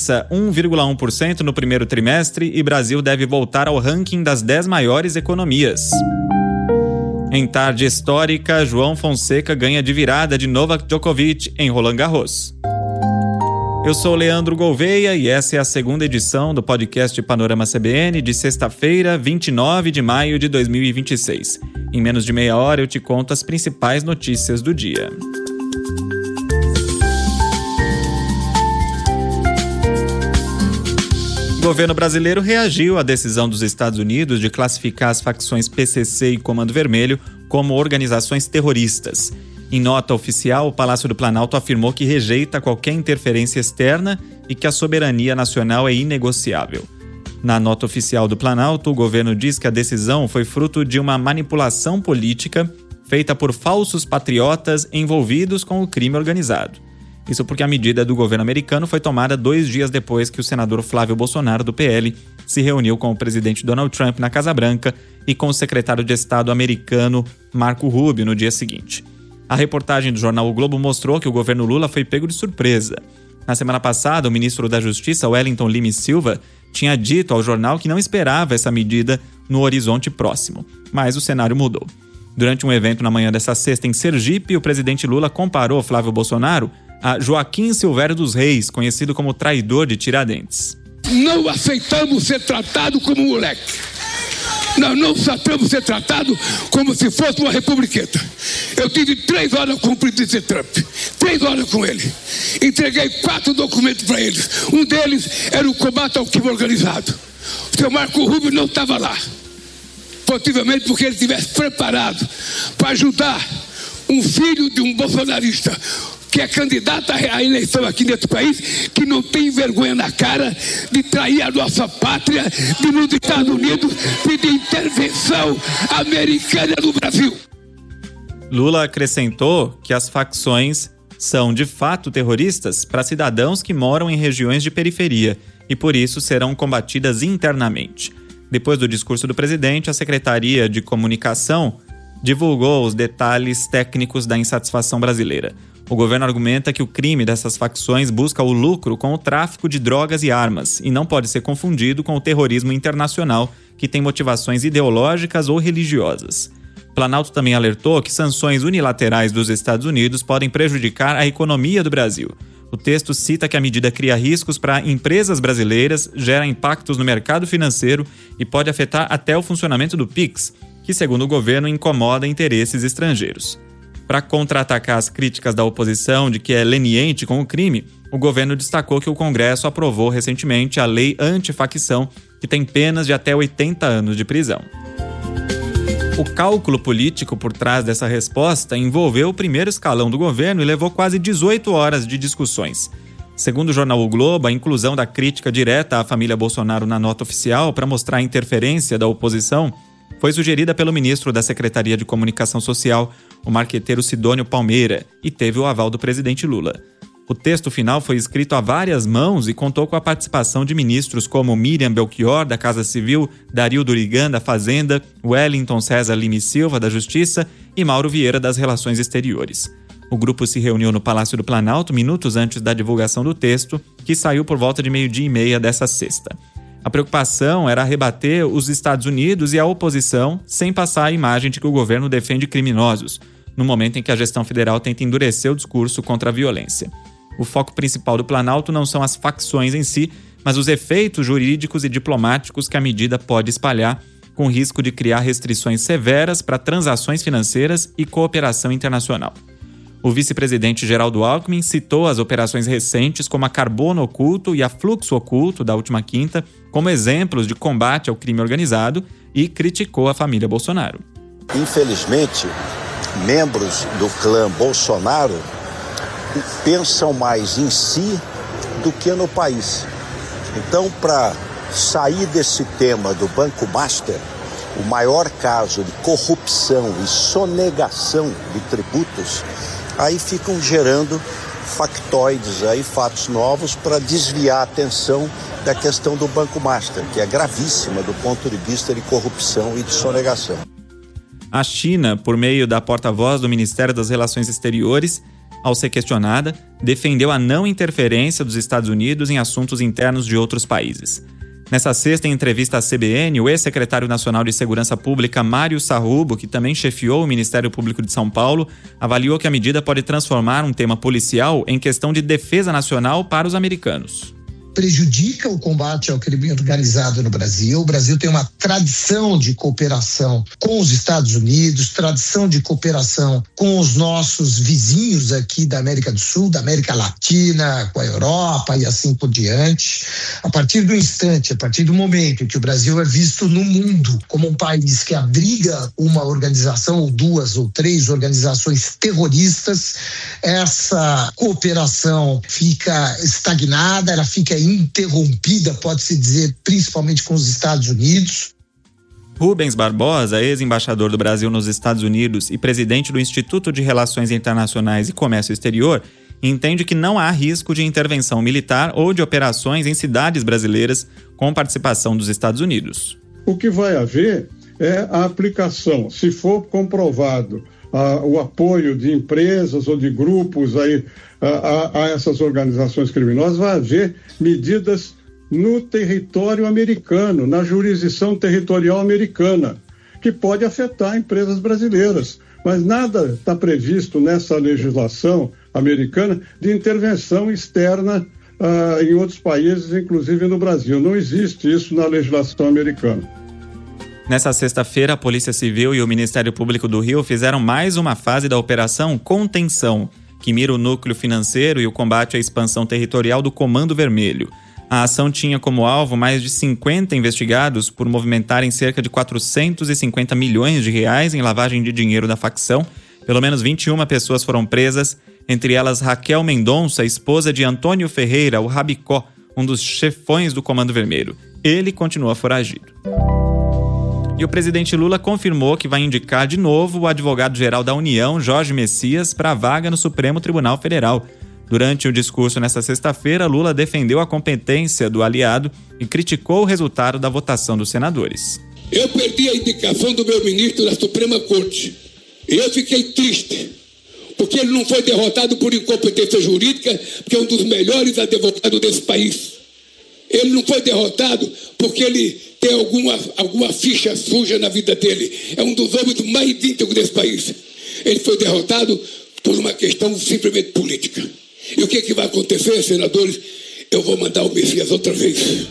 avança 1,1% no primeiro trimestre e Brasil deve voltar ao ranking das 10 maiores economias. Em tarde histórica, João Fonseca ganha de virada de Novak Djokovic em Roland Garros. Eu sou Leandro Gouveia e essa é a segunda edição do podcast Panorama CBN de sexta-feira, 29 de maio de 2026. Em menos de meia hora eu te conto as principais notícias do dia. O governo brasileiro reagiu à decisão dos Estados Unidos de classificar as facções PCC e Comando Vermelho como organizações terroristas. Em nota oficial, o Palácio do Planalto afirmou que rejeita qualquer interferência externa e que a soberania nacional é inegociável. Na nota oficial do Planalto, o governo diz que a decisão foi fruto de uma manipulação política feita por falsos patriotas envolvidos com o crime organizado. Isso porque a medida do governo americano foi tomada 2 dias depois que o senador Flávio Bolsonaro, do PL, se reuniu com o presidente Donald Trump na Casa Branca e com o secretário de Estado americano Marco Rubio no dia seguinte. A reportagem do jornal O Globo mostrou que o governo Lula foi pego de surpresa. Na semana passada, o ministro da Justiça, Wellington Lima e Silva, tinha dito ao jornal que não esperava essa medida no horizonte próximo. Mas o cenário mudou. Durante um evento na manhã dessa sexta em Sergipe, o presidente Lula comparou Flávio Bolsonaro a Joaquim Silvério dos Reis, conhecido como traidor de Tiradentes. Não aceitamos ser tratado como moleque. Nós não aceitamos ser tratado como se fosse uma republiqueta. Eu tive 3 horas com o presidente Trump. 3 horas com ele. Entreguei 4 documentos para eles. Um deles era o combate ao crime organizado. O seu Marco Rubio não estava lá. Possivelmente porque ele estivesse preparado para ajudar um filho de um bolsonarista que é candidato à eleição aqui nesse país, que não tem vergonha na cara de trair a nossa pátria, de nos Estados Unidos pedir intervenção americana no Brasil. Lula acrescentou que as facções são de fato terroristas para cidadãos que moram em regiões de periferia e por isso serão combatidas internamente. Depois do discurso do presidente, a Secretaria de Comunicação divulgou os detalhes técnicos da insatisfação brasileira. O governo argumenta que o crime dessas facções busca o lucro com o tráfico de drogas e armas e não pode ser confundido com o terrorismo internacional, que tem motivações ideológicas ou religiosas. Planalto também alertou que sanções unilaterais dos Estados Unidos podem prejudicar a economia do Brasil. O texto cita que a medida cria riscos para empresas brasileiras, gera impactos no mercado financeiro e pode afetar até o funcionamento do PIX, que, segundo o governo, incomoda interesses estrangeiros. Para contra-atacar as críticas da oposição de que é leniente com o crime, o governo destacou que o Congresso aprovou recentemente a lei antifacção, que tem penas de até 80 anos de prisão. O cálculo político por trás dessa resposta envolveu o primeiro escalão do governo e levou quase 18 horas de discussões. Segundo o jornal O Globo, a inclusão da crítica direta à família Bolsonaro na nota oficial para mostrar a interferência da oposição foi sugerida pelo ministro da Secretaria de Comunicação Social, o marqueteiro Sidônio Palmeira, e teve o aval do presidente Lula. O texto final foi escrito a várias mãos e contou com a participação de ministros como Miriam Belchior, da Casa Civil, Dario Durigan, da Fazenda, Wellington César Lima e Silva, da Justiça, e Mauro Vieira, das Relações Exteriores. O grupo se reuniu no Palácio do Planalto minutos antes da divulgação do texto, que saiu por volta de 12:30 dessa sexta. A preocupação era rebater os Estados Unidos e a oposição sem passar a imagem de que o governo defende criminosos, no momento em que a gestão federal tenta endurecer o discurso contra a violência. O foco principal do Planalto não são as facções em si, mas os efeitos jurídicos e diplomáticos que a medida pode espalhar, com risco de criar restrições severas para transações financeiras e cooperação internacional. O vice-presidente Geraldo Alckmin citou as operações recentes como a Carbono Oculto e a Fluxo Oculto, da última quinta, como exemplos de combate ao crime organizado e criticou a família Bolsonaro. Infelizmente, membros do clã Bolsonaro pensam mais em si do que no país. Então, para sair desse tema do Banco Master, o maior caso de corrupção e sonegação de tributos, aí ficam gerando factoides, aí, fatos novos para desviar a atenção da questão do Banco Master, que é gravíssima do ponto de vista de corrupção e de sonegação. A China, por meio da porta-voz do Ministério das Relações Exteriores, ao ser questionada, defendeu a não interferência dos Estados Unidos em assuntos internos de outros países. Nessa sexta, em entrevista à CBN, o ex-secretário nacional de Segurança Pública, Mário Sarrubo, que também chefiou o Ministério Público de São Paulo, avaliou que a medida pode transformar um tema policial em questão de defesa nacional para os americanos. Prejudica o combate ao crime organizado no Brasil. O Brasil tem uma tradição de cooperação com os Estados Unidos, tradição de cooperação com os nossos vizinhos aqui da América do Sul, da América Latina, com a Europa e assim por diante. A partir do instante, a partir do momento em que o Brasil é visto no mundo como um país que abriga uma organização ou duas ou três organizações terroristas, essa cooperação fica estagnada, ela fica interrompida, pode-se dizer, principalmente com os Estados Unidos. Rubens Barbosa, ex-embaixador do Brasil nos Estados Unidos e presidente do Instituto de Relações Internacionais e Comércio Exterior, entende que não há risco de intervenção militar ou de operações em cidades brasileiras com participação dos Estados Unidos. O que vai haver é a aplicação, se for comprovado o apoio de empresas ou de grupos aí, a essas organizações criminosas, vai haver medidas no território americano, na jurisdição territorial americana, que pode afetar empresas brasileiras. Mas nada está previsto nessa legislação americana de intervenção externa em outros países, inclusive no Brasil. Não existe isso na legislação americana. Nessa sexta-feira, a Polícia Civil e o Ministério Público do Rio fizeram mais uma fase da Operação Contenção, que mira o núcleo financeiro e o combate à expansão territorial do Comando Vermelho. A ação tinha como alvo mais de 50 investigados por movimentarem cerca de 450 milhões de reais em lavagem de dinheiro da facção. Pelo menos 21 pessoas foram presas, entre elas Raquel Mendonça, esposa de Antônio Ferreira, o Rabicó, um dos chefões do Comando Vermelho. Ele continua foragido. E o presidente Lula confirmou que vai indicar de novo o advogado-geral da União, Jorge Messias, para a vaga no Supremo Tribunal Federal. Durante o discurso nesta sexta-feira, Lula defendeu a competência do aliado e criticou o resultado da votação dos senadores. Eu perdi a indicação do meu ministro da Suprema Corte. E eu fiquei triste, porque ele não foi derrotado por incompetência jurídica, porque é um dos melhores advogados desse país. Ele não foi derrotado porque ele tem alguma ficha suja na vida dele. É um dos homens mais íntegros desse país. Ele foi derrotado por uma questão simplesmente política. E o que vai acontecer, senadores? Eu vou mandar o Messias outra vez.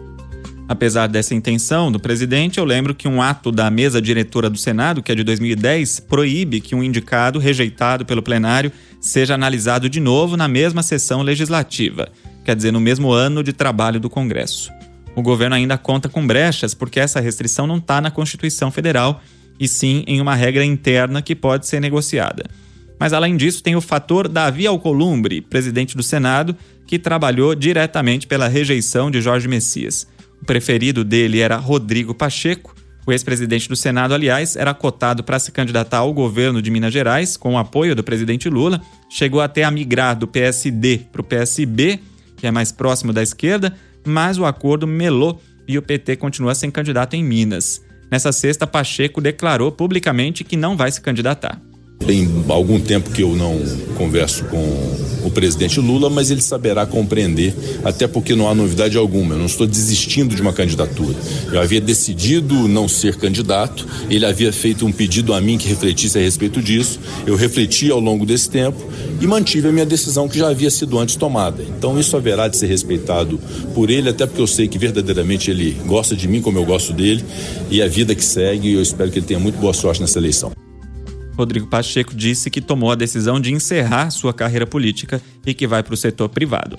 Apesar dessa intenção do presidente, eu lembro que um ato da mesa diretora do Senado, que é de 2010, proíbe que um indicado rejeitado pelo plenário seja analisado de novo na mesma sessão legislativa, quer dizer, no mesmo ano de trabalho do Congresso. O governo ainda conta com brechas porque essa restrição não está na Constituição Federal, e sim em uma regra interna que pode ser negociada. Mas, além disso, tem o fator Davi Alcolumbre, presidente do Senado, que trabalhou diretamente pela rejeição de Jorge Messias. O preferido dele era Rodrigo Pacheco. O ex-presidente do Senado, aliás, era cotado para se candidatar ao governo de Minas Gerais, com o apoio do presidente Lula. Chegou até a migrar do PSD para o PSB, que é mais próximo da esquerda, mas o acordo melou e o PT continua sem candidato em Minas. Nessa sexta, Pacheco declarou publicamente que não vai se candidatar. Tem algum tempo que eu não converso com o presidente Lula, mas ele saberá compreender, até porque não há novidade alguma. Eu não estou desistindo de uma candidatura. Eu havia decidido não ser candidato, ele havia feito um pedido a mim que refletisse a respeito disso. Eu refleti ao longo desse tempo e mantive a minha decisão que já havia sido antes tomada. Então isso haverá de ser respeitado por ele, até porque eu sei que verdadeiramente ele gosta de mim como eu gosto dele, e a vida que segue, e eu espero que ele tenha muito boa sorte nessa eleição. Rodrigo Pacheco disse que tomou a decisão de encerrar sua carreira política e que vai para o setor privado.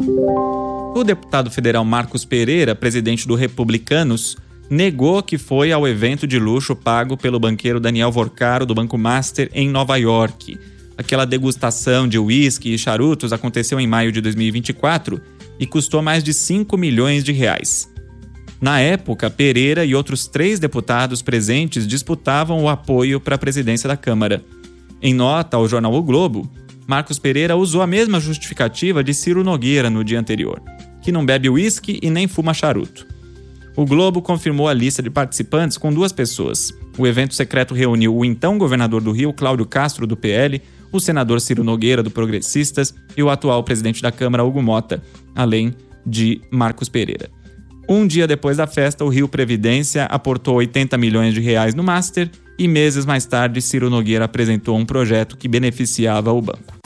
O deputado federal Marcos Pereira, presidente do Republicanos, negou que foi ao evento de luxo pago pelo banqueiro Daniel Vorcaro do Banco Master em Nova York. Aquela degustação de uísque e charutos aconteceu em maio de 2024 e custou mais de 5 milhões de reais. Na época, Pereira e outros 3 deputados presentes disputavam o apoio para a presidência da Câmara. Em nota ao jornal O Globo, Marcos Pereira usou a mesma justificativa de Ciro Nogueira no dia anterior, que não bebe uísque e nem fuma charuto. O Globo confirmou a lista de participantes com 2 pessoas. O evento secreto reuniu o então governador do Rio, Cláudio Castro, do PL, o senador Ciro Nogueira, do Progressistas, e o atual presidente da Câmara, Hugo Mota, além de Marcos Pereira. Um dia depois da festa, o Rio Previdência aportou 80 milhões de reais no Master e meses mais tarde, Ciro Nogueira apresentou um projeto que beneficiava o banco.